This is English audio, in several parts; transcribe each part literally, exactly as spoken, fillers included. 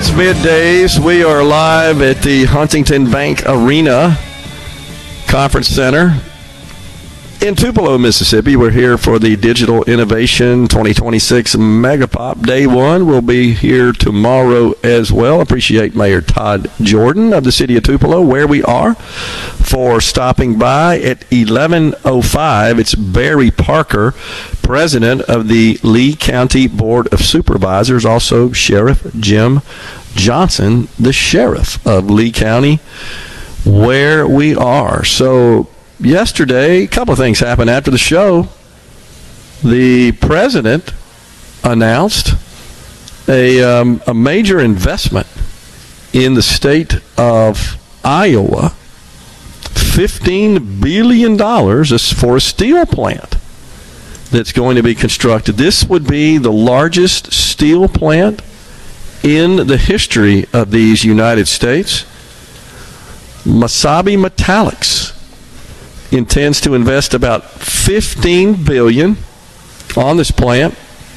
It's middays. We are live at the Huntington Bank Arena Conference Center in Tupelo, Mississippi. We're here for the Digital Innovation twenty twenty-six Megapop. Day one will be here tomorrow as well. Appreciate Mayor Todd Jordan of the city of Tupelo, where we are, for stopping by at eleven oh five. It's Barry Parker, president of the Lee County Board of Supervisors, also Sheriff Jim Johnson, the sheriff of Lee County, where we are. So yesterday, a couple of things happened after the show. The president announced a, um, a major investment in the state of Iowa, fifteen billion dollars for a steel plant that's going to be constructed. This would be the largest steel plant in the history of these United States. Mesabi Metallics intends to invest about fifteen billion dollars on this plant,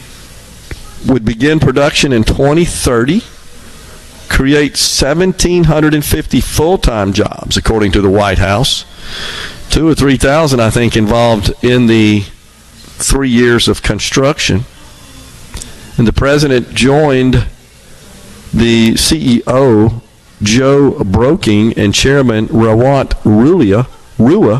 would begin production in twenty thirty, create one thousand seven hundred fifty full-time jobs, according to the White House. Two or three thousand, I think, involved in the three years of construction. And the president joined the C E O, Joe Broking, and Chairman Rawant Rua, Rua,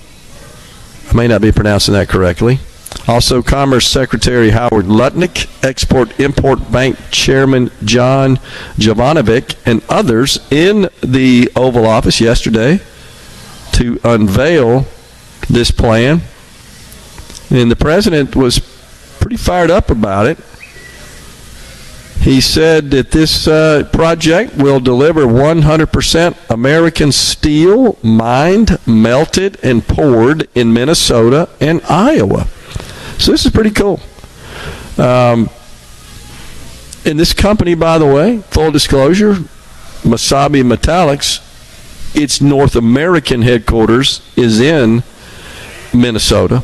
I may not be pronouncing that correctly. Also, Commerce Secretary Howard Lutnick, Export-Import Bank Chairman John Jovanovic, and others in the Oval Office yesterday to unveil this plan. And the president was pretty fired up about it. He said that this uh, project will deliver one hundred percent American steel mined, melted, and poured in Minnesota and Iowa. So this is pretty cool. Um, and this company, by the way, full disclosure, Mesabi Metallics, its North American headquarters is in Minnesota,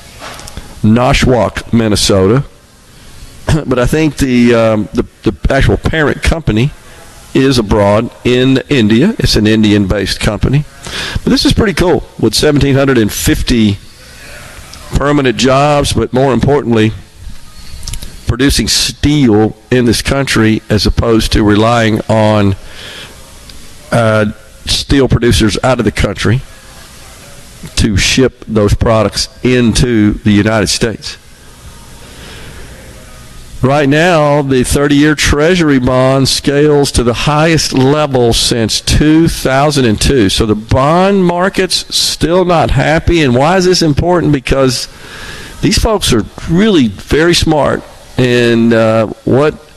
Nashwauk, Minnesota. But I think the, um, the the actual parent company is abroad in India. It's an Indian-based company. But this is pretty cool, with one thousand seven hundred fifty permanent jobs, but more importantly, producing steel in this country as opposed to relying on uh, steel producers out of the country to ship those products into the United States. Right now, the thirty-year Treasury bond scales to the highest level since two thousand two. So the bond market's still not happy. And why is this important? Because these folks are really very smart. And uh, what